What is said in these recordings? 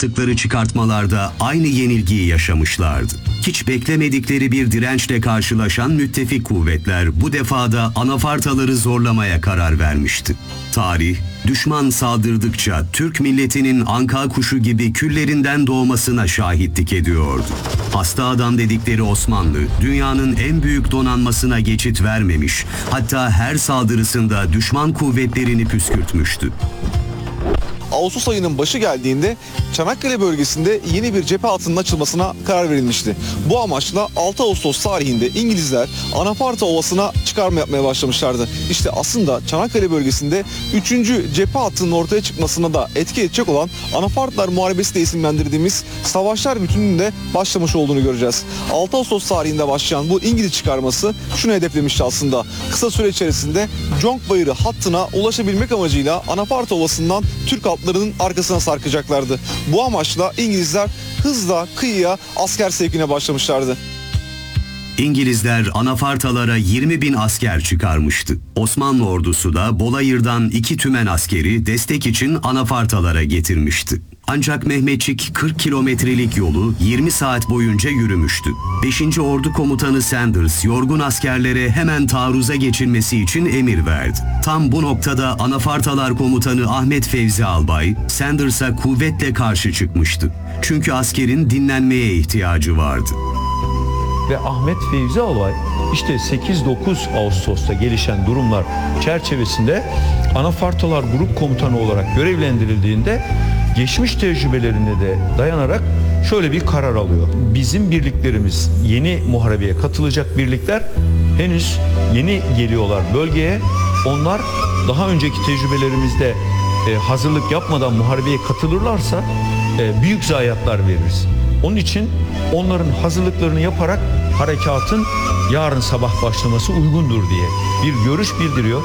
yaptıkları çıkartmalarda aynı yenilgiyi yaşamışlardı. Hiç beklemedikleri bir dirençle karşılaşan müttefik kuvvetler bu defada Anafartaları zorlamaya karar vermişti. Tarih, düşman saldırdıkça Türk milletinin anka kuşu gibi küllerinden doğmasına şahitlik ediyordu. Hasta adam dedikleri Osmanlı, dünyanın en büyük donanmasına geçit vermemiş, hatta her saldırısında düşman kuvvetlerini püskürtmüştü. Ağustos ayının başı geldiğinde Çanakkale bölgesinde yeni bir cephe hattının açılmasına karar verilmişti. Bu amaçla 6 Ağustos tarihinde İngilizler Anafarta Ovası'na çıkarma yapmaya başlamışlardı. İşte aslında Çanakkale bölgesinde 3. cephe hattının ortaya çıkmasına da etki edecek olan Anafartalar Muharebesi de isimlendirdiğimiz savaşlar bütününün de başlamış olduğunu göreceğiz. 6 Ağustos tarihinde başlayan bu İngiliz çıkarması şunu hedeflemişti aslında. Kısa süre içerisinde Conk Bayırı hattına ulaşabilmek amacıyla Anafarta Ovası'ndan Türk atlarının arkasına sarkacaklardı. Bu amaçla İngilizler hızla kıyıya asker sevkine başlamışlardı. İngilizler Anafartalara 20.000 asker çıkarmıştı. Osmanlı ordusu da Bolayır'dan 2 tümen askeri destek için Anafartalara getirmişti. Ancak Mehmetçik 40 kilometrelik yolu 20 saat boyunca yürümüştü. 5. Ordu Komutanı Sanders yorgun askerlere hemen taarruza geçilmesi için emir verdi. Tam bu noktada Anafartalar Komutanı Ahmet Fevzi Albay Sanders'a kuvvetle karşı çıkmıştı. Çünkü askerin dinlenmeye ihtiyacı vardı. Ve Ahmet Fevzi Albay işte 8-9 Ağustos'ta gelişen durumlar çerçevesinde Anafartalar Grup Komutanı olarak görevlendirildiğinde geçmiş tecrübelerine de dayanarak şöyle bir karar alıyor. Bizim birliklerimiz yeni muharebeye katılacak birlikler henüz yeni geliyorlar bölgeye. Onlar daha önceki tecrübelerimizde hazırlık yapmadan muharebeye katılırlarsa büyük zayiatlar veririz. Onun için onların hazırlıklarını yaparak harekatın yarın sabah başlaması uygundur diye bir görüş bildiriyor.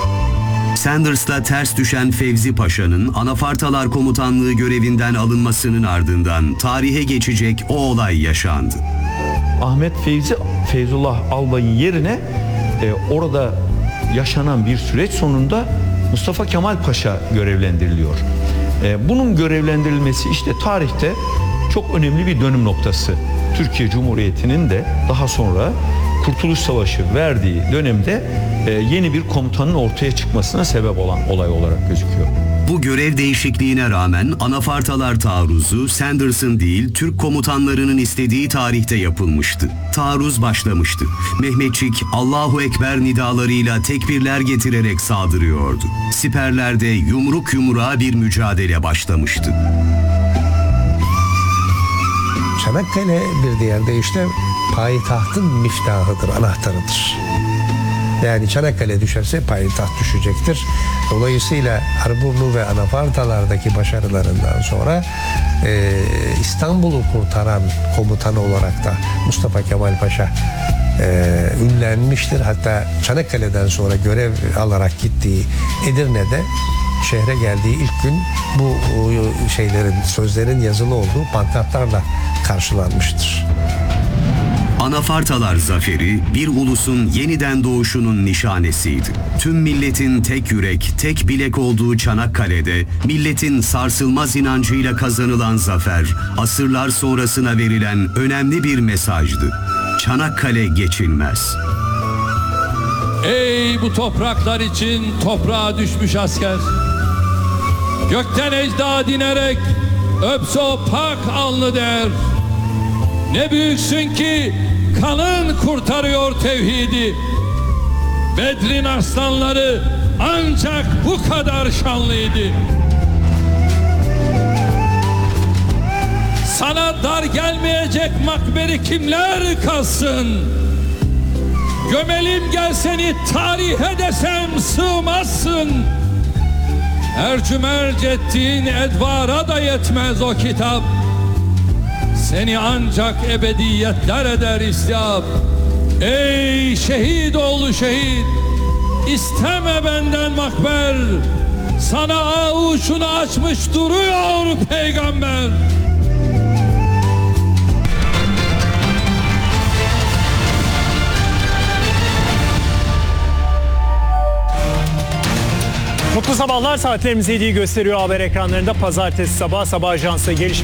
Sanders'la ters düşen Fevzi Paşa'nın Anafartalar Komutanlığı görevinden alınmasının ardından tarihe geçecek o olay yaşandı. Ahmet Feyzullah Albay'ın yerine orada yaşanan bir süreç sonunda Mustafa Kemal Paşa görevlendiriliyor. Bunun görevlendirilmesi işte tarihte çok önemli bir dönüm noktası. Türkiye Cumhuriyeti'nin de daha sonra Kurtuluş Savaşı verdiği dönemde yeni bir komutanın ortaya çıkmasına sebep olan olay olarak gözüküyor. Bu görev değişikliğine rağmen Anafartalar taarruzu Sanders'ın değil Türk komutanlarının istediği tarihte yapılmıştı. Taarruz başlamıştı. Mehmetçik Allahu Ekber nidalarıyla tekbirler getirerek saldırıyordu. Siperlerde yumruk yumruğa bir mücadele başlamıştı. Çanakkale bir diğer deyişle payitahtın miftahıdır, anahtarıdır. Yani Çanakkale düşerse payitaht düşecektir. Dolayısıyla Arburnu ve Anafartalardaki başarılarından sonra İstanbul'u kurtaran komutanı olarak da Mustafa Kemal Paşa ünlenmiştir. Hatta Çanakkale'den sonra görev alarak gittiği Edirne'de şehre geldiği ilk gün bu sözlerin yazılı olduğu pankartlarla karşılanmıştır. Anafartalar zaferi bir ulusun yeniden doğuşunun nişanesiydi. Tüm milletin tek yürek, tek bilek olduğu Çanakkale'de milletin sarsılmaz inancıyla kazanılan zafer, asırlar sonrasına verilen önemli bir mesajdı. Çanakkale geçilmez. Ey bu topraklar için toprağa düşmüş asker! Gökten ecda dinerek öpse o pak alnı der. Ne büyüksün ki kanın kurtarıyor tevhidi. Bedrin aslanları ancak bu kadar şanlıydı. Sana dar gelmeyecek makberi kimler kalsın? Gömelim gel seni tarihe desem sığmazsın. Ercümerc ettiğin edvara da yetmez o kitap. Seni ancak ebediyetler eder istihap. Ey şehit oğlu şehit, isteme benden makber. Sana avuçunu açmış duruyor peygamber. Mutlu sabahlar, saatlerimiz 7'yi gösteriyor haber ekranlarında. Pazartesi sabah Sabah Ajansı'na gelişme